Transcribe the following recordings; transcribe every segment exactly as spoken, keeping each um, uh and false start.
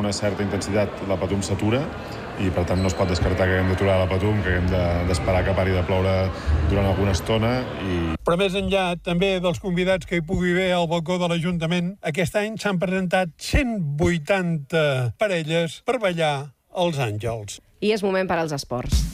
una certa intensitat la Patum s'atura i per tant no es pot descartar que haguem d'aturar la Patum, que haguem d'esperar que pari de ploure durant alguna estona. I... Però més enllà també dels convidats que hi pugui haver al balcó de l'Ajuntament, aquest any s'han presentat cent vuitanta parelles per ballar els Àngels. I és moment per als esports.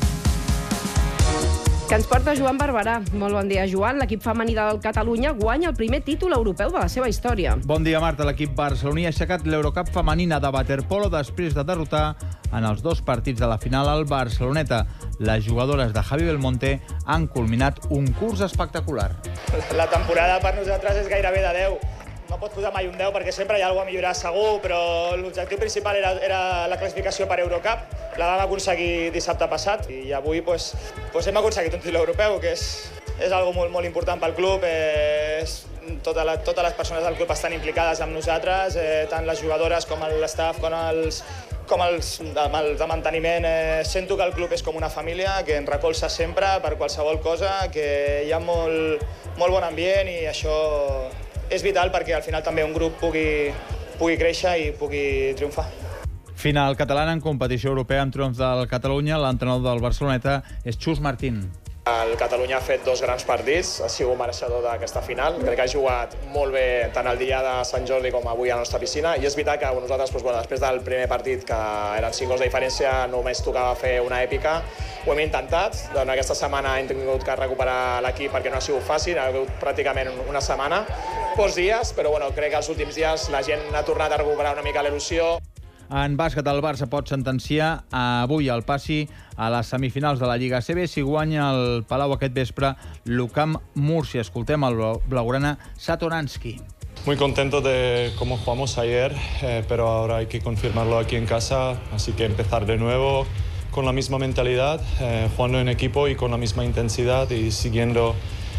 Que ens porta Joan Barberà. Molt bon dia, Joan. L'equip femení del Catalunya guanya el primer títol europeu de la seva història. Bon dia, Marta. L'equip barceloní ha aixecat l'Eurocup femenina de waterpolo després de derrotar en els dos partits de la final al Barceloneta. Les jugadores de Javi Belmonte han culminat un curs espectacular. La temporada per nosaltres és gairebé de deu. No pots posar mai un deu perquè sempre hi ha alguna cosa a millorar segur, però l'objectiu principal era, era la classificació per Eurocup. La vam aconseguir dissabte passat i avui pues, pues hem aconseguit un títol europeu, que és, és algo molt, molt important pel club. Eh, tota la, totes les persones del club estan implicades amb nosaltres, eh, tant les jugadores com l'staff, com els, com els de, de manteniment. Eh, sento que el club és com una família, que ens recolza sempre per qualsevol cosa, que hi ha molt, molt bon ambient i això és vital perquè al final també un grup pugui, pugui créixer i pugui triomfar. Final catalana en competició europea amb triomf del Catalunya. L'entrenador del Barceloneta és Xus Martín. El Catalunya ha fet dos grans partits, ha sigut mereixedor d'aquesta final. Crec que ha jugat molt bé tant el dia de Sant Jordi com avui a la nostra piscina. I és veritat que nosaltres, doncs, bueno, després del primer partit, que eren cinc gols de diferència, només tocava fer una èpica. Ho hem intentat. Durant aquesta setmana hem tingut que recuperar l'equip perquè no ha sigut fàcil. Ha hagut pràcticament una setmana, pocs dies, però bueno, crec que els últims dies la gent ha tornat a recuperar una mica l'il·lusió. En bàsquet, el Barça pot sentenciar avui el passi a les semifinals de la Lliga A C B si guanya el Palau aquest vespre l'Ucam Múrcia. Escoltem el blaugrana Satoransky. Muy contento de cómo jugamos ayer, eh, pero ahora hay que confirmarlo aquí en casa, así que empezar de nuevo con la misma mentalidad, eh, jugando en equipo y con la misma intensidad y siguiendo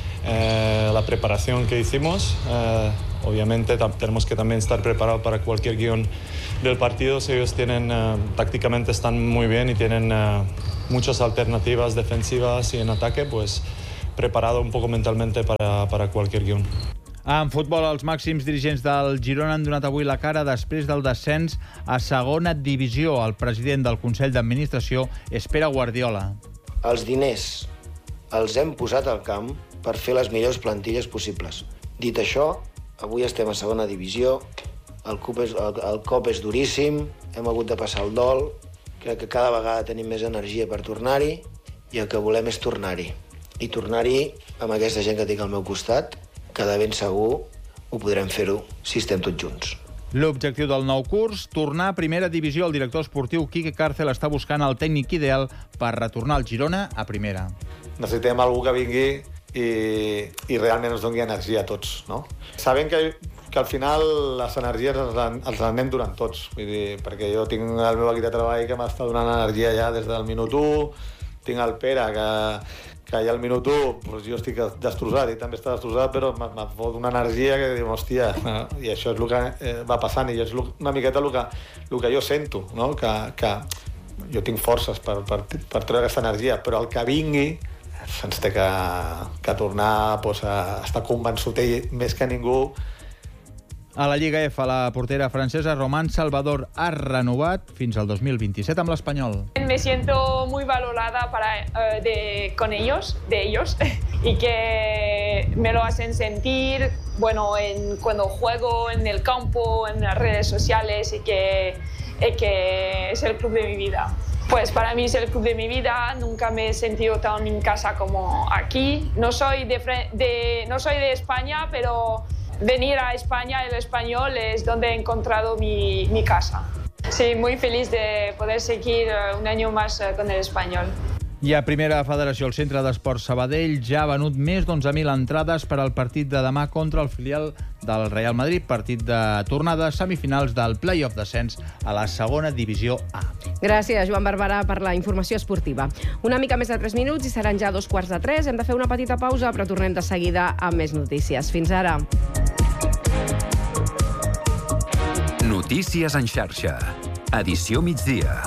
eh, la preparación que hicimos. Eh, obviamente tenemos que también estar preparados para cualquier guión del partido. Si ellos tienen, uh, tácticamente están muy bien y tienen uh, muchas alternativas defensivas y en ataque, pues preparado un poco mentalmente para, para cualquier guión. En futbol, els màxims dirigents del Girona han donat avui la cara després del descens a segona divisió. El president del Consell d'Administració és Pere Guardiola. Els diners els hem posat al camp per fer les millors plantilles possibles. Dit això, avui estem a segona divisió, el cop és, el, el cop és duríssim, hem hagut de passar el dol, crec que cada vegada tenim més energia per tornar-hi i el que volem és tornar-hi. I tornar-hi amb aquesta gent que tinc al meu costat, que de ben segur ho podrem fer-ho si estem tots junts. L'objectiu del nou curs, tornar a primera divisió. El director esportiu Quique Cárcel està buscant el tècnic ideal per retornar el Girona a primera. Necessitem algú que vingui i, i realment ens doni energia a tots, no? Sabem que, que al final les energies els, els anem donant tots, vull dir, perquè jo tinc el meu equip de treball que m'està donant energia ja des del minut u, tinc el Pere que, que ja al minut u doncs jo estic destrossat i també està destrossat, però me fot una energia que diu, hòstia, i això és el que va passant i és una miqueta el que, el que jo sento, no? que, que jo tinc forces per, per, per treure aquesta energia, però el que vingui ens té que, que tornar doncs, a estar convençut ell més que ningú. A la Lliga F, la portera francesa Román Salvador ha renovat fins al dos mil vint-i-set amb l'Espanyol. Me siento muy valorada para, uh, de, con ellos, de ellos y que me lo hacen sentir bueno, en, cuando juego en el campo, en las redes sociales y que, y que es el club de mi vida. Pues para mí es el club de mi vida, nunca me he sentido tan en casa como aquí. No soy de, de, no soy de España, pero venir a España, el Español, es donde he encontrado mi, mi casa. Sí, muy feliz de poder seguir un año más con el Español. I a Primera Federació, el Centre d'Esports Sabadell ja ha venut més d'onze mil entrades per al partit de demà contra el filial del Real Madrid, partit de tornada semifinals del play-off descens a la segona divisió A. Gràcies, Joan Barberà, per la informació esportiva. Una mica més de tres minuts i seran ja dos quarts de tres. Hem de fer una petita pausa, però tornem de seguida amb més notícies. Fins ara. Notícies en xarxa. Edició migdia.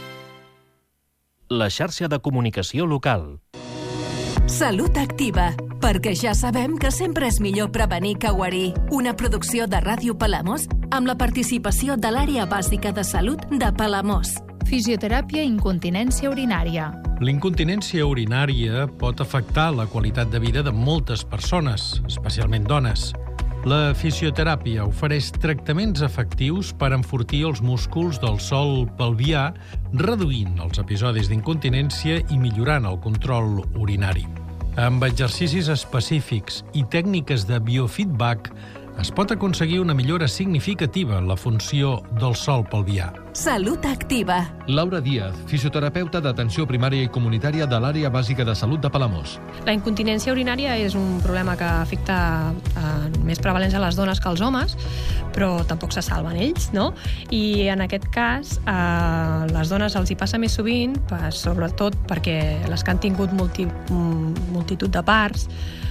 La xarxa de comunicació local. Salut Activa, perquè ja sabem que sempre és millor prevenir que guarir. Una producció de Ràdio Palamós amb la participació de l'Àrea Bàsica de Salut de Palamós. Fisioteràpia i incontinència urinària. L'incontinència urinària pot afectar la qualitat de vida de moltes persones, especialment dones. La fisioteràpia ofereix tractaments efectius per enfortir els músculs del sòl pelvià, reduint els episodis d'incontinència i millorant el control urinari. Amb exercicis específics i tècniques de biofeedback es pot aconseguir una millora significativa en la funció del sòl pelvià. Salut Activa. Laura Díaz, fisioterapeuta d'atenció primària i comunitària de l'Àrea Bàsica de Salut de Palamós. La incontinència urinària és un problema que afecta eh, més prevalents a les dones que als homes, però tampoc se salven ells, no? I en aquest cas, a eh, les dones els hi passa més sovint, pues, sobretot perquè les que han tingut multi, multitud de parts,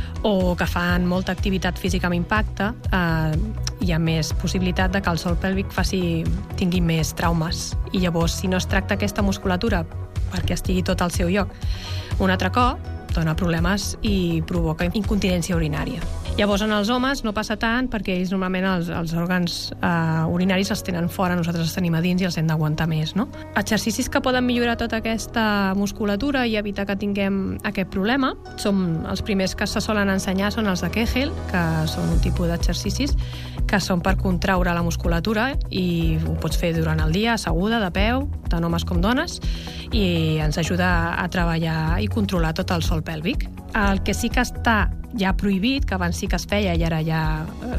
o que fan molta activitat física amb impacte, eh, hi ha més possibilitat de que el sòl pèlvic faci, tingui més traumes. I llavors, si no es tracta aquesta musculatura perquè estigui tot al seu lloc, un altre cop dona problemes i provoca incontinència urinària. Llavors, en els homes no passa tant perquè ells normalment els, els òrgans eh, urinaris els tenen fora, nosaltres els tenim a dins i els hem d'aguantar més, no? Exercicis que poden millorar tota aquesta musculatura i evitar que tinguem aquest problema són els primers que se solen ensenyar són els de Kegel, que són un tipus d'exercicis que són per contraure la musculatura i ho pots fer durant el dia, asseguda, de peu, tant homes com dones, i ens ajuda a treballar i controlar tot el sòl pèlvic. El que sí que està ja prohibit, que abans sí que es feia i ara ja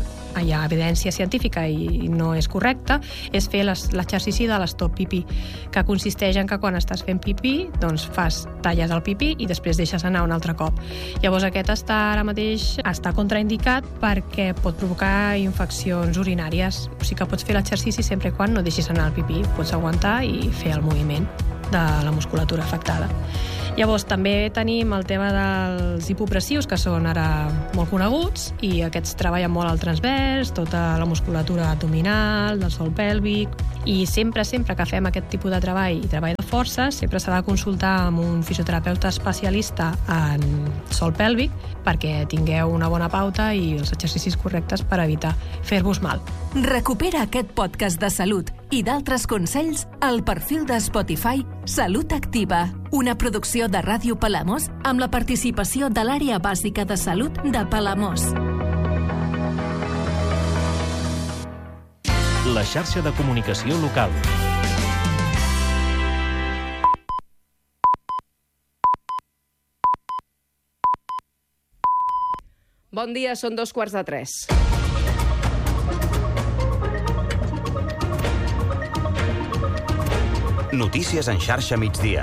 hi ha evidència científica i no és correcte, és fer l'exercici de l'stop pipí, que consisteix en que quan estàs fent pipí, doncs fas talles el pipí i després deixes anar un altre cop. Llavors aquest està ara mateix està contraindicat perquè pot provocar infeccions urinàries. O sigui que pots fer l'exercici sempre quan no deixis anar el pipí, pots aguantar i fer el moviment de la musculatura afectada. Llavors també tenim el tema dels hipopressius, que són ara molt coneguts, i aquests treballen molt al transvers, tota la musculatura abdominal, del sòl pèlvic, i sempre, sempre que fem aquest tipus de treball i treball de força, sempre s'ha de consultar amb un fisioterapeuta especialista en sòl pèlvic perquè tingueu una bona pauta i els exercicis correctes per evitar fer-vos mal. Recupera aquest podcast de salut i d'altres consells al perfil de Spotify Salut Activa, una producció de Ràdio Palamós amb la participació de l'Àrea Bàsica de Salut de Palamós. La xarxa de comunicació local. Bon dia, són dos quarts de tres. Notícies en xarxa migdia.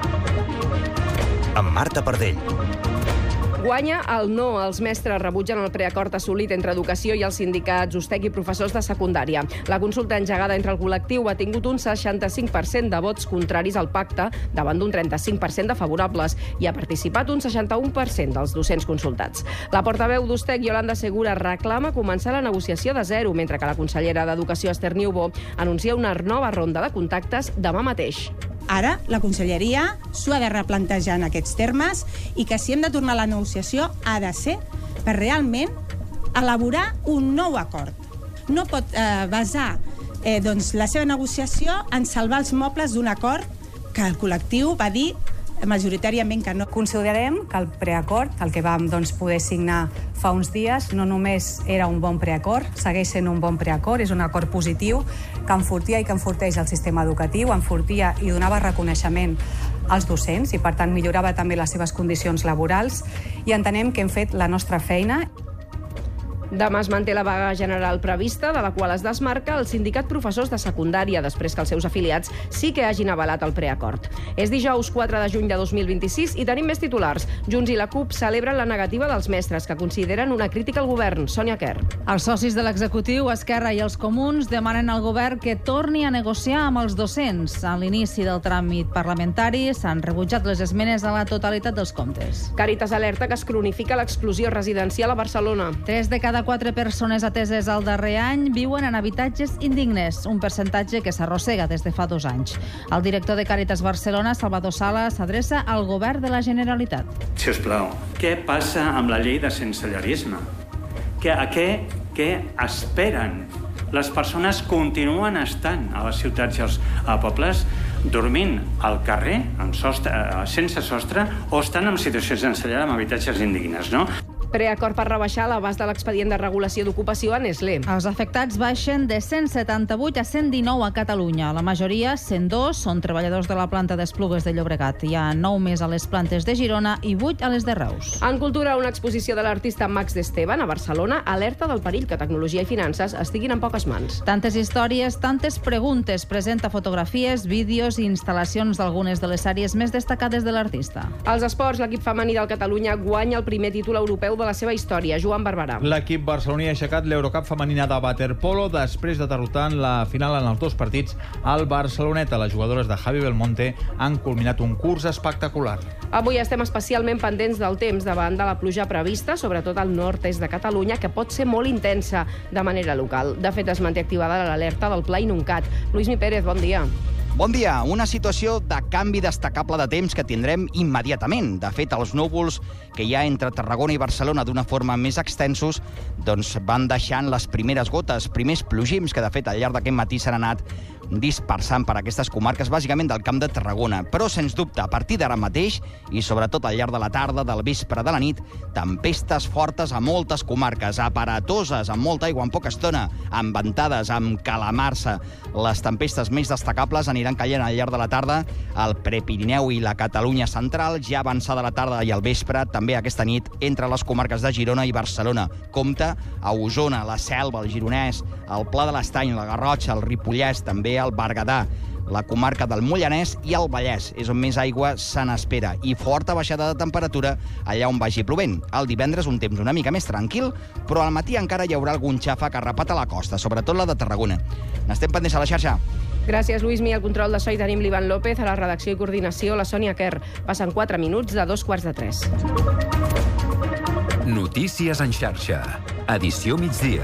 Amb Marta Pardell. Guanya el no. Els mestres rebutgen el preacord assolit entre educació i els sindicats U S T E C i professors de secundària. La consulta engegada entre el col·lectiu ha tingut un seixanta-cinc per cent de vots contraris al pacte davant d'un trenta-cinc per cent de favorables i ha participat un seixanta-u per cent dels docents consultats. La portaveu d'U S T E C, Yolanda Segura, reclama començar la negociació de zero, mentre que la consellera d'Educació, Esther Niubó, anuncia una nova ronda de contactes demà mateix. Ara, la conselleria s'ho ha de replantejar en aquests termes i que si hem de tornar a la negociació ha de ser per realment elaborar un nou acord. No pot eh, basar eh, doncs, la seva negociació en salvar els mobles d'un acord que el col·lectiu va dir majoritàriament que no. Considerem que el preacord, el que vam doncs, poder signar fa uns dies, no només era un bon preacord, segueix sent un bon preacord, és un acord positiu que enfortia i que enforteix el sistema educatiu, enfortia i donava reconeixement als docents i, per tant, millorava també les seves condicions laborals i entenem que hem fet la nostra feina. Demà es manté la vaga general prevista, de la qual es desmarca el sindicat professors de secundària, després que els seus afiliats sí que hagin avalat el preacord. És dijous quatre de juny de dos mil vint-i-sis i tenim més titulars. Junts i la CUP celebren la negativa dels mestres, que consideren una crítica al govern. Sònia Quer. Els socis de l'executiu, Esquerra i els comuns demanen al govern que torni a negociar amb els docents. A l'inici del tràmit parlamentari s'han rebutjat les esmenes a la totalitat dels comptes. Càritas alerta que es cronifica l'exclusió residencial a Barcelona. Tres de cada cada quatre persones ateses al darrer any viuen en habitatges indignes, un percentatge que s'arrossega des de fa dos anys. El director de Càritas Barcelona, Salvador Sala, s'adreça al govern de la Generalitat. Si us plau, què passa amb la llei de sensellarisme? Que, a què, què esperen? Les persones continuen estant a les ciutats i als pobles dormint al carrer, amb sostre, sense sostre, o estan en situacions de senselleria amb habitatges indignes, no? Preacord per rebaixar l'abast de l'expedient de regulació d'ocupació a Nestlé. Els afectats baixen de cent setanta-vuit a cent dinou a Catalunya. La majoria, cent dos, són treballadors de la planta d'Esplugues de Llobregat. Hi ha nou més a les plantes de Girona i vuit a les de Reus. En cultura, una exposició de l'artista Max d'Esteban a Barcelona alerta del perill que tecnologia i finances estiguin en poques mans. Tantes històries, tantes preguntes. Presenta fotografies, vídeos i instal·lacions d'algunes de les sèries més destacades de l'artista. Als esports, l'equip femení del Catalunya guanya el primer títol europeu de la seva història. Joan Barberà. L'equip barceloní ha aixecat l'Eurocup femenina de waterpolo després de derrotar en la final en els dos partits al Barceloneta. Les jugadores de Javi Belmonte han culminat un curs espectacular. Avui estem especialment pendents del temps davant de la pluja prevista, sobretot al nord-est de Catalunya, que pot ser molt intensa de manera local. De fet, es manté activada l'alerta del Pla Inuncat. Luismi Pérez, bon dia. Bon dia. Una situació de canvi destacable de temps que tindrem immediatament. De fet, els núvols que hi ha entre Tarragona i Barcelona d'una forma més extensos doncs van deixant les primeres gotes, primers plogims que, de fet, al llarg d'aquest matí s'han anat dispersant per aquestes comarques, bàsicament del Camp de Tarragona. Però, sens dubte, a partir d'ara mateix, i sobretot al llarg de la tarda, del vespre, de la nit, tempestes fortes a moltes comarques, aparatoses, amb molta aigua en poca estona, amb ventades, amb calamarsa. Les tempestes més destacables aniran caient al llarg de la tarda al Prepirineu i la Catalunya central, ja avançada la tarda i al vespre, també aquesta nit, entre les comarques de Girona i Barcelona. Compte a Osona, la Selva, el Gironès, el Pla de l'Estany, la Garrotxa, el Ripollès, també el Berguedà, la comarca del Mollanès i el Vallès, és on més aigua se n'espera, i forta baixada de temperatura allà on vagi plovent. El divendres un temps una mica més tranquil, però al matí encara hi haurà algun xàfec arrapat a la costa, sobretot la de Tarragona. N'estem pendents a la xarxa. Gràcies, Luismi. Al control de so hi tenim l'Ivan López, a la redacció i coordinació la Sònia Kerr. Passen quatre minuts de dos quarts de tres. Notícies en xarxa. Edició migdia.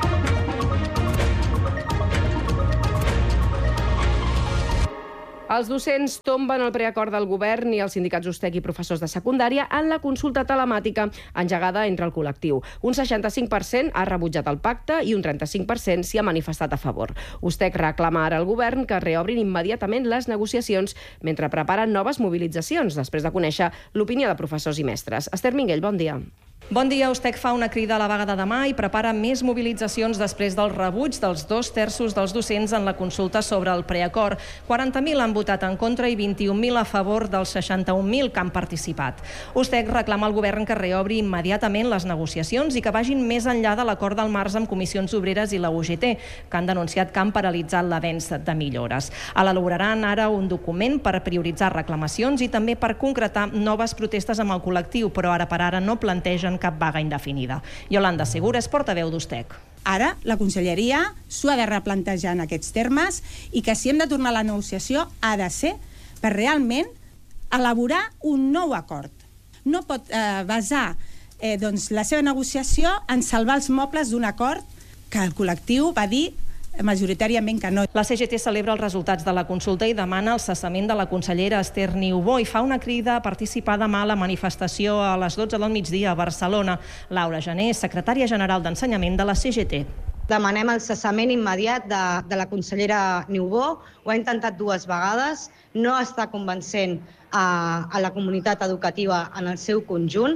Els docents tomben el preacord del govern i els sindicats USTEC i professors de secundària en la consulta telemàtica engegada entre el col·lectiu. Un seixanta-cinc per cent ha rebutjat el pacte i un trenta-cinc per cent s'hi ha manifestat a favor. USTEC reclama ara al govern que reobrin immediatament les negociacions mentre preparen noves mobilitzacions, després de conèixer l'opinió de professors i mestres. Esther Minguell, bon dia. Bon dia. USTEC fa una crida a la vaga de demà i prepara més mobilitzacions després del rebuig dels dos terços dels docents en la consulta sobre el preacord. quaranta mil han votat en contra i vint-i-un mil a favor dels seixanta-un mil que han participat. USTEC reclama al govern que reobri immediatament les negociacions i que vagin més enllà de l'acord del març amb Comissions Obreres i la U G T, que han denunciat que han paralitzat l'avenç de millores. Elaboraran ara un document per prioritzar reclamacions i també per concretar noves protestes amb el col·lectiu, però ara per ara no plantegen cap vaga indefinida. Yolanda Segura és portaveu d'USTEC. Ara la Conselleria s'ho ha de replantejar en aquests termes i que si hem de tornar a la negociació ha de ser per realment elaborar un nou acord. No pot eh, basar eh, doncs, la seva negociació en salvar els mobles d'un acord que el col·lectiu va dir majoritàriament que no. La C G T celebra els resultats de la consulta i demana el cessament de la consellera Esther Niubó i fa una crida a participar demà a la manifestació a les dotze del migdia a Barcelona. Laura Jané, secretària general d'Ensenyament de la C G T. Demanem el cessament immediat de, de la consellera Niubó. Ho ha intentat dues vegades, no està convencent a, a la comunitat educativa en el seu conjunt,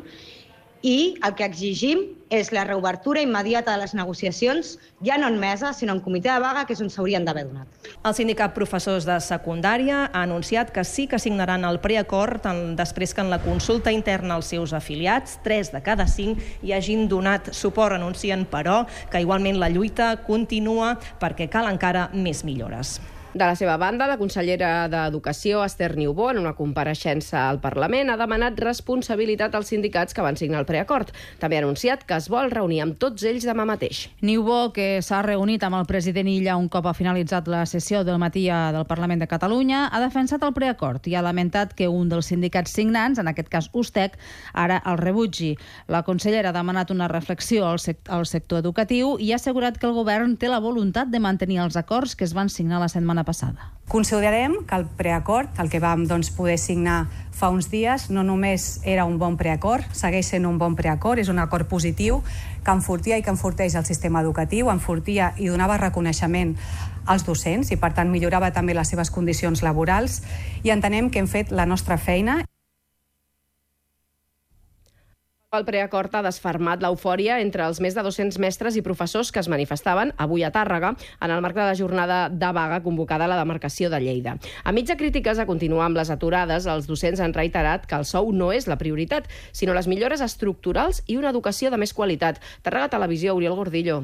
i el que exigim és la reobertura immediata de les negociacions, ja no en mesa, sinó en comitè de vaga, que és on s'haurien d'haver donat. El sindicat professors de secundària ha anunciat que sí que signaran el preacord després que en la consulta interna als seus afiliats, tres de cada cinc, hi hagin donat suport. Anuncien, però, que igualment la lluita continua perquè cal encara més millores. De la seva banda, la consellera d'Educació, Esther Niubó, en una compareixença al Parlament, ha demanat responsabilitat als sindicats que van signar el preacord. També ha anunciat que es vol reunir amb tots ells demà mateix. Niubó, que s'ha reunit amb el president Illa un cop ha finalitzat la sessió del matí del Parlament de Catalunya, ha defensat el preacord i ha lamentat que un dels sindicats signants, en aquest cas USTEC, ara el rebutgi. La consellera ha demanat una reflexió al, sect al sector educatiu i ha assegurat que el govern té la voluntat de mantenir els acords que es van signar la setmana passada. Considerem que el preacord, el que vam doncs, poder signar fa uns dies, no només era un bon preacord, segueix sent un bon preacord, és un acord positiu que enfortia i que enforteix el sistema educatiu, enfortia i donava reconeixement als docents i, per tant, millorava també les seves condicions laborals i entenem que hem fet la nostra feina. El preacord ha desfermat l'eufòria entre els més de dos-cents mestres i professors que es manifestaven avui a Tàrrega en el marc de la jornada de vaga convocada a la demarcació de Lleida. A mig de crítiques a continuar amb les aturades, els docents han reiterat que el sou no és la prioritat, sinó les millores estructurals i una educació de més qualitat. Tàrrega Televisió, Oriol Gordillo.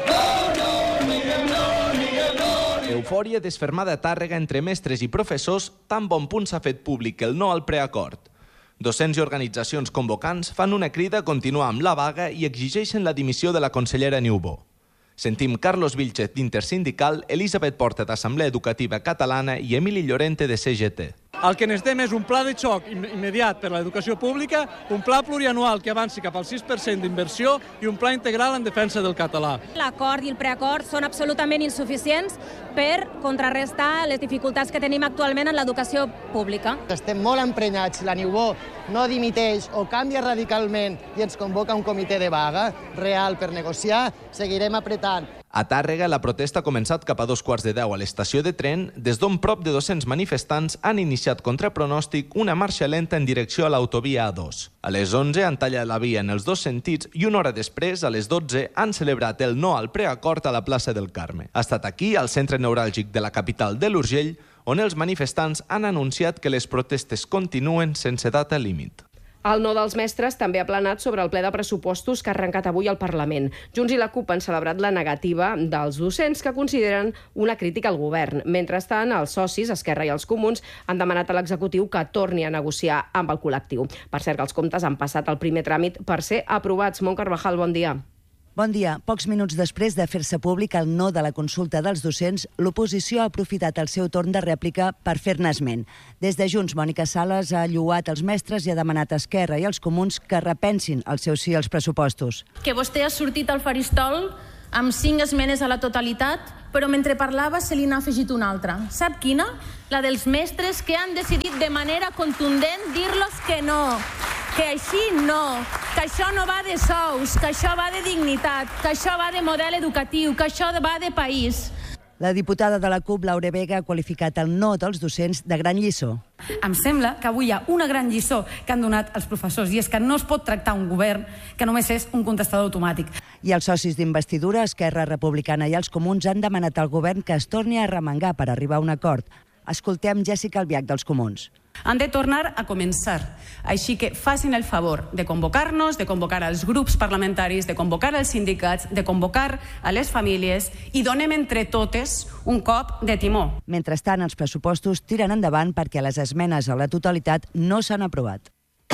Eufòria desfermada a Tàrrega entre mestres i professors, tan bon punt s'ha fet públic el no al preacord. Docents i organitzacions convocants fan una crida a continuar amb la vaga i exigeixen la dimissió de la consellera Niubó. Sentim Carlos Vilchez d'Intersindical, Elisabet Porta d'Assemblea Educativa Catalana i Emili Llorente de C G T. El que necessitem és un pla de xoc immediat per a l'educació pública, un pla plurianual que avanci cap al sis per cent d'inversió i un pla integral en defensa del català. L'acord i el preacord són absolutament insuficients per contrarrestar les dificultats que tenim actualment en l'educació pública. Estem molt emprenyats. La Niubó no dimiteix o canvia radicalment i ens convoca un comitè de vaga real per negociar, seguirem apretant. A Tàrrega, la protesta ha començat cap a dos quarts de deu a l'estació de tren, des d'on prop de dos-cents manifestants han iniciat contra pronòstic una marxa lenta en direcció a l'autovia A dos. A les onze han tallat la via en els dos sentits i una hora després, a les dotze, han celebrat el no al preacord a la plaça del Carme. Ha estat aquí, al centre neuràlgic de la capital de l'Urgell, on els manifestants han anunciat que les protestes continuen sense data límit. El no dels mestres també ha planat sobre el ple de pressupostos que ha arrencat avui al Parlament. Junts i la CUP han celebrat la negativa dels docents, que consideren una crítica al govern. Mentrestant, els socis, Esquerra i els Comuns, han demanat a l'executiu que torni a negociar amb el col·lectiu. Per cert, que els comptes han passat el primer tràmit per ser aprovats. Mont Carvajal, bon dia. Bon dia. Pocs minuts després de fer-se públic el no de la consulta dels docents, l'oposició ha aprofitat el seu torn de rèplica per fer-ne esment. Des de Junts, Mònica Sales ha lloat els mestres i ha demanat a Esquerra i als Comuns que repensin el seu sí als pressupostos. Que vostè ha sortit al faristol amb cinc esmenes a la totalitat, però mentre parlava se li n'ha afegit una altra. Sap quina? La dels mestres que han decidit de manera contundent dir-los que no, que així no, que això no va de sous, que això va de dignitat, que això va de model educatiu, que això va de país. La diputada de la CUP, Laura Vega, ha qualificat el no dels docents de gran lliçó. Em sembla que avui hi ha una gran lliçó que han donat els professors, i és que no es pot tractar un govern que només és un contestador automàtic. I els socis d'investidura, Esquerra Republicana i els Comuns, han demanat al govern que es torni a remengar per arribar a un acord. Escoltem Jessica Albiach dels Comuns. Han de tornar a començar. Així que facin el favor de convocar-nos, de convocar els grups parlamentaris, de convocar els sindicats, de convocar a les famílies i donem entre totes un cop de timó. Mentrestant, els pressupostos tiren endavant perquè les esmenes a la totalitat no s'han aprovat.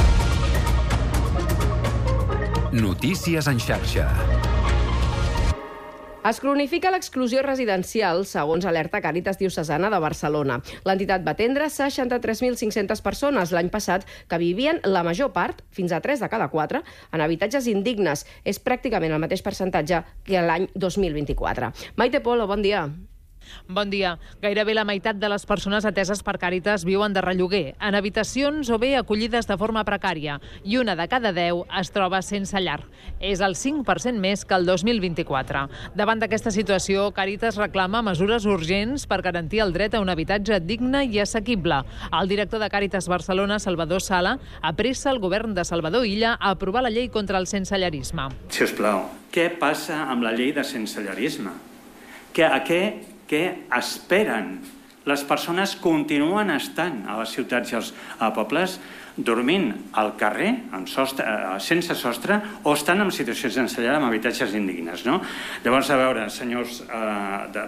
Notícies en xarxa. Es cronifica l'exclusió residencial, segons alerta Càritas Diocesana de Barcelona. L'entitat va atendre seixanta-tres mil cinc-centes persones l'any passat que vivien la major part, fins a tres de cada quatre, en habitatges indignes. És pràcticament el mateix percentatge que l'any dos mil vint-i-quatre. Maite Polo, bon dia. Bon dia. Gairebé la meitat de les persones ateses per Càritas viuen de relloguer, en habitacions o bé acollides de forma precària, i una de cada deu es troba sense llar. És el cinc per cent més que el dos mil vint-i-quatre. Davant d'aquesta situació, Càritas reclama mesures urgents per garantir el dret a un habitatge digne i assequible. El director de Càritas Barcelona, Salvador Sala, apressa el govern de Salvador Illa a aprovar la llei contra el sensellarisme. Si us plau, què passa amb la llei de sensellarisme? Que a què Què esperen? Les persones continuen estant a les ciutats i als pobles dormint al carrer, amb sostre, sense sostre, o estan en situacions de sensellar amb habitatges indignes. No? Llavors, a veure, senyors eh, de,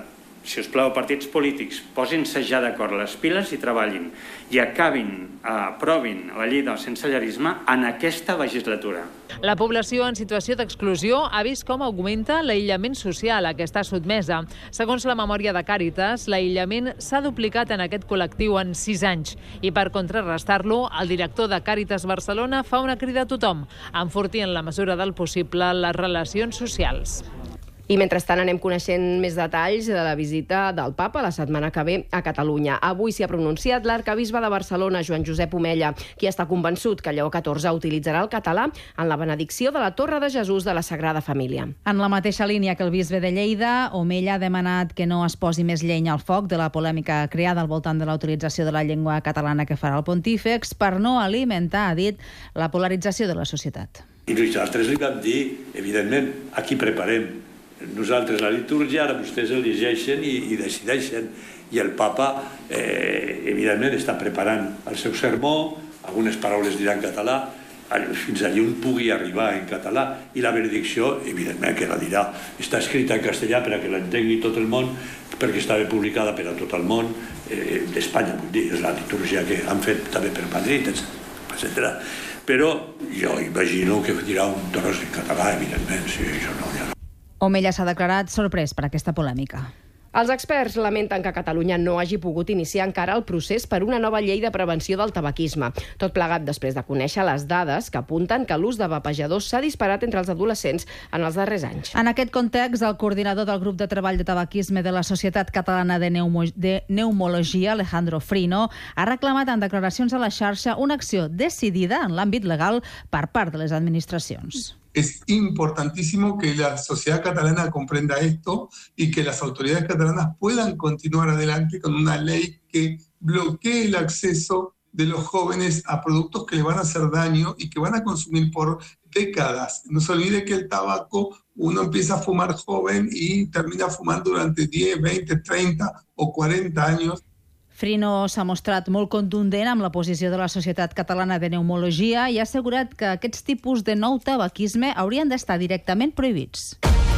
si us plau, partits polítics, posin-se ja d'acord les piles i treballin i acabin, aprovin la llei del sensellarisme en aquesta legislatura. La població en situació d'exclusió ha vist com augmenta l'aïllament social a què està sotmesa. Segons la memòria de Càritas, l'aïllament s'ha duplicat en aquest col·lectiu en sis anys. I per contrarrestar-lo, el director de Càritas Barcelona fa una crida a tothom, enfortir en la mesura del possible les relacions socials. I mentrestant anem coneixent més detalls de la visita del papa la setmana que ve a Catalunya. Avui s'hi ha pronunciat l'arcabisbe de Barcelona, Joan Josep Omella, qui està convençut que Lleó catorze utilitzarà el català en la benedicció de la Torre de Jesús de la Sagrada Família. En la mateixa línia que el bisbe de Lleida, Omella ha demanat que no es posi més llenya al foc de la polèmica creada al voltant de la utilització de la llengua catalana que farà el pontífex per no alimentar, ha dit, la polarització de la societat. I nosaltres li vam dir, evidentment, aquí preparem nosaltres la litúrgia, ara vostès el llegeixen i, i decideixen. I el papa, eh, evidentment, està preparant el seu sermó, algunes paraules dirà en català, fins allí on pugui arribar en català, i la benedicció, evidentment, que la dirà. Està escrita en castellà per a que l'entengui tot el món, perquè estava publicada per a tot el món, eh, d'Espanya, vull dir, és la litúrgia que han fet també per Madrid, etcètera. Però jo imagino que dirà un tros en català, evidentment, si això no hi ha. Omella s'ha declarat sorprès per aquesta polèmica. Els experts lamenten que Catalunya no hagi pogut iniciar encara el procés per una nova llei de prevenció del tabaquisme. Tot plegat després de conèixer les dades que apunten que l'ús de vapejadors s'ha disparat entre els adolescents en els darrers anys. En aquest context, el coordinador del grup de treball de tabaquisme de la Societat Catalana de, Neumo de Neumologia, Alejandro Frino, ha reclamat en declaracions a la xarxa una acció decidida en l'àmbit legal per part de les administracions. Es importantísimo que la sociedad catalana comprenda esto y que las autoridades catalanas puedan continuar adelante con una ley que bloquee el acceso de los jóvenes a productos que les van a hacer daño y que van a consumir por décadas. No se olvide que el tabaco uno empieza a fumar joven y termina fumando durante diez, veinte, treinta o cuarenta años. Frino s'ha mostrat molt contundent amb la posició de la Societat Catalana de Neumologia i ha assegurat que aquests tipus de nou tabaquisme haurien d'estar directament prohibits.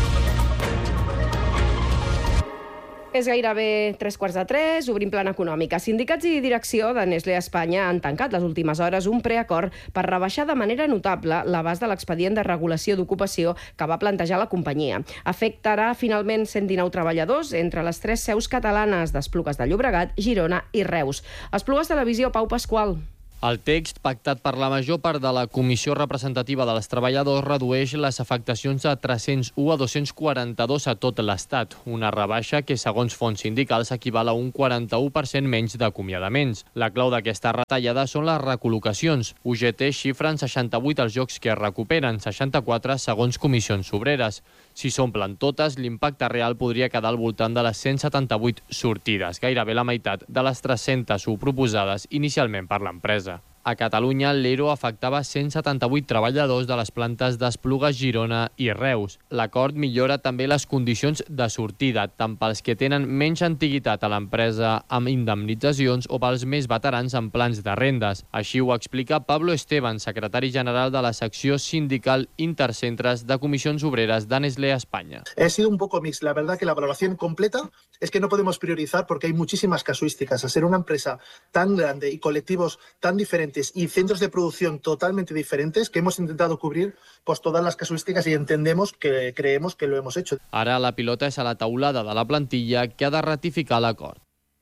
És gairebé tres quarts de tres, obrim plana econòmica. Sindicats i direcció de Nestlé Espanya han tancat les últimes hores un preacord per rebaixar de manera notable l'abast de l'expedient de regulació d'ocupació que va plantejar la companyia. Afectarà finalment cent dinou treballadors entre les tres seus catalanes d'Esplugues de Llobregat, Girona i Reus. Esplugues Televisió, Pau Pasqual. El text, pactat per la major part de la Comissió Representativa dels Treballadors, redueix les afectacions a tres-cents u a dos-cents quaranta-dos a tot l'Estat, una rebaixa que, segons fonts sindicals, equival a un quaranta-u per cent menys d'acomiadaments. La clau d'aquesta retallada són les recol·locacions. U G T xifra en seixanta-vuit els llocs que es recuperen, seixanta-quatre segons comissions obreres. Si s'omplen totes, l'impacte real podria quedar al voltant de les cent setanta-vuit sortides, gairebé la meitat de les tres-centes u proposades inicialment per l'empresa. A Catalunya, l'ERO afectava cent setanta-vuit treballadors de les plantes d'Esplugues, Girona i Reus. L'acord millora també les condicions de sortida, tant pels que tenen menys antiguitat a l'empresa amb indemnitzacions o pels més veterans amb plans de rendes. Així ho explica Pablo Esteban, secretari general de la secció sindical Intercentres de Comissions Obreres de Nestlé España. Ha sido un poco mix. La verdad que la valoración completa es que no podemos priorizar porque hay muchísimas casuísticas. Al ser una empresa tan grande y colectivos tan diferentes y centros de producción totalmente diferentes que hemos intentado cubrir pues, todas las casuísticas y entendemos que creemos que lo hemos hecho. Ara la pilota és a la taulada de la plantilla que ha de ratificar l'acord.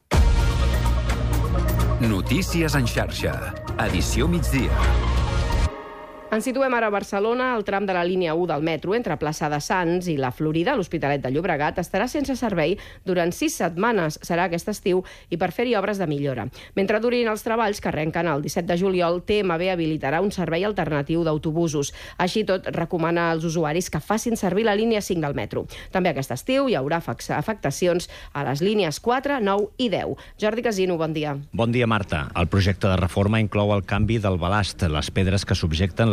Notícies en xarxa. Edició migdia. Ens situem ara a Barcelona. El tram de la línia u del metro entre Plaça de Sants i la Florida, l'Hospitalet de Llobregat, estarà sense servei durant sis setmanes. Serà aquest estiu i per fer-hi obres de millora. Mentre durin els treballs, que arrenquen el disset de juliol, T M B habilitarà un servei alternatiu d'autobusos. Així tot, recomana als usuaris que facin servir la línia cinc del metro. També aquest estiu hi haurà afectacions a les línies quatre, nou i deu. Jordi Casino, bon dia. Bon dia, Marta. El projecte de reforma inclou el canvi del balast, les pedres que subjecten les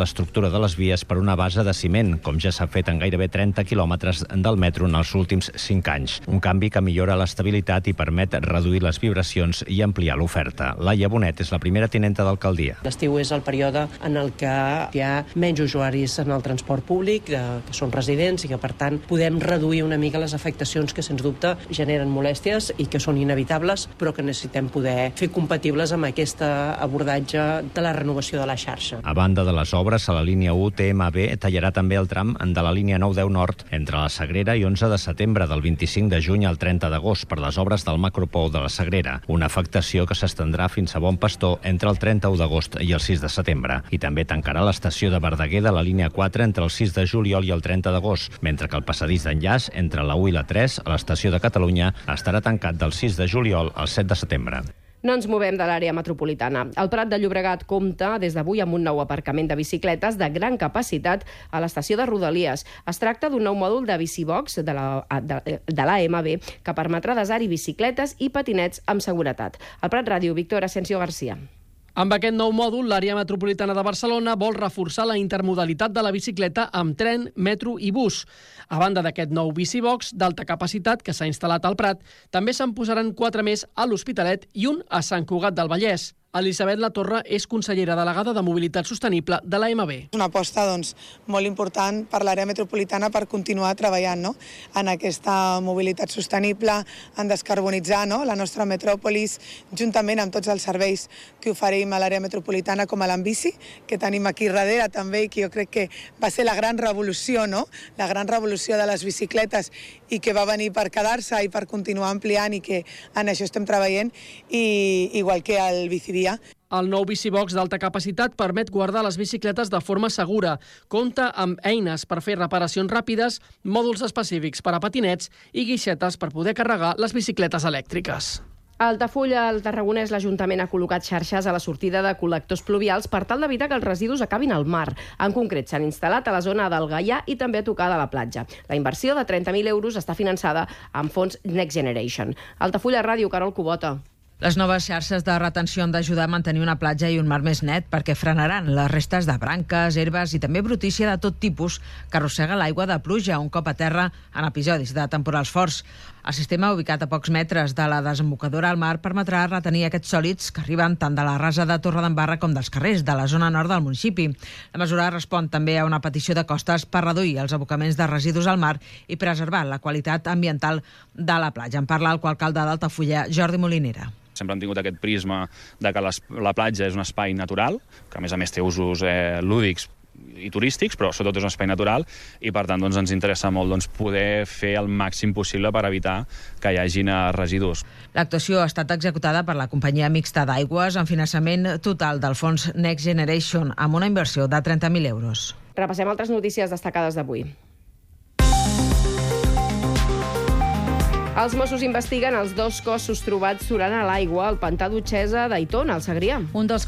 l'estructura de les vies per una base de ciment, com ja s'ha fet en gairebé trenta quilòmetres del metro en els últims cinc anys. Un canvi que millora l'estabilitat i permet reduir les vibracions i ampliar l'oferta. Laia Bonet és la primera tinenta d'alcaldia. L'estiu és el període en el que hi ha menys usuaris en el transport públic, que són residents, i que, per tant, podem reduir una mica les afectacions que, sens dubte, generen molèsties i que són inevitables, però que necessitem poder fer compatibles amb aquest abordatge de la renovació de la xarxa. A banda de les obres, a la línia u, T M B tallarà també el tram de la línia nou deu Nord entre la Sagrera i onze de setembre, del vint-i-cinc de juny al trenta d'agost, per les obres del macropou de la Sagrera, una afectació que s'estendrà fins a Bon Pastor entre el trenta-u d'agost i el sis de setembre. I també tancarà l'estació de Verdaguer de la línia quatre entre el sis de juliol i el trenta d'agost, mentre que el passadís d'enllaç entre la u i la tres a l'estació de Catalunya estarà tancat del sis de juliol al set de setembre. No ens movem de l'àrea metropolitana. El Prat de Llobregat compta des d'avui amb un nou aparcament de bicicletes de gran capacitat a l'estació de Rodalies. Es tracta d'un nou mòdul de bicibox de la, de, de l'A M B que permetrà desar-hi bicicletes i patinets amb seguretat. Al Prat Ràdio, Víctor Asensio García. Amb aquest nou mòdul, l'àrea metropolitana de Barcelona vol reforçar la intermodalitat de la bicicleta amb tren, metro i bus. A banda d'aquest nou bicibox d'alta capacitat que s'ha instal·lat al Prat, també se'n posaran quatre més a l'Hospitalet i un a Sant Cugat del Vallès. Elisabet Latorre és consellera delegada de Mobilitat Sostenible de l'A M B. Una aposta doncs, molt important per l'àrea metropolitana per continuar treballant no? en aquesta mobilitat sostenible, en descarbonitzar no? la nostra metròpolis, juntament amb tots els serveis que oferim a l'àrea metropolitana com a l'Ambici, que tenim aquí darrere també, i que jo crec que va ser la gran revolució, no? la gran revolució de les bicicletes i que va venir per quedar-se i per continuar ampliant, i que en això estem treballant, i igual que el Bicidí. El nou bicibox d'alta capacitat permet guardar les bicicletes de forma segura. Compta amb eines per fer reparacions ràpides, mòduls específics per a patinets i guixetes per poder carregar les bicicletes elèctriques. A Altafulla, al Tarragonès, l'Ajuntament ha col·locat xarxes a la sortida de col·lectors pluvials per tal d'evitar que els residus acabin al mar. En concret, s'han instal·lat a la zona del Gaià i també a tocar de la platja. La inversió de trenta mil euros està finançada amb fons Next Generation. Altafulla Ràdio, Carol Cubota. Les noves xarxes de retenció han d'ajudar a mantenir una platja i un mar més net perquè frenaran les restes de branques, herbes i també brutícia de tot tipus que arrossega l'aigua de pluja un cop a terra en episodis de temporals forts. El sistema, ubicat a pocs metres de la desembocadura al mar, permetrà retenir aquests sòlids que arriben tant de la rasa de Torredembarra com dels carrers de la zona nord del municipi. La mesura respon també a una petició de Costes per reduir els abocaments de residus al mar i preservar la qualitat ambiental de la platja. En parla el coalcalde d'Altafulla, Jordi Molinera. Sempre han tingut aquest prisma de que les, la platja és un espai natural, que a més a més té usos eh, lúdics i turístics, però sobretot és un espai natural, i per tant doncs, ens interessa molt doncs, poder fer el màxim possible per evitar que hi hagin residus. L'actuació ha estat executada per la companyia mixta d'aigües amb finançament total del fons Next Generation, amb una inversió de trenta mil euros. Repassem altres notícies destacades d'avui. Els Mossos investiguen els dos cossos trobats surant a l'aigua al pantà d'Utxesa d'Aitona, al Segrià. Un dels